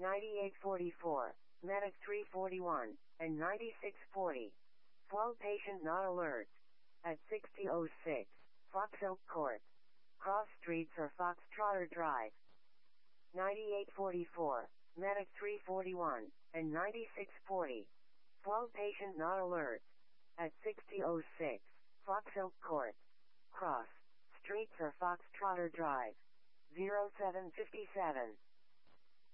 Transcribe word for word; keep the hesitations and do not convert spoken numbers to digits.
ninety-eight forty-four, Medic three forty-one, and ninety-six forty. Flow patient not alert. At sixty oh six, Fox Oak Court. Cross streets or Foxtrotter Drive. ninety-eight forty-four, Medic three forty-one, and ninety-six forty. Flow patient not alert. At sixty oh six, Fox Oak Court. Cross streets or Foxtrotter Drive. zero seven five seven.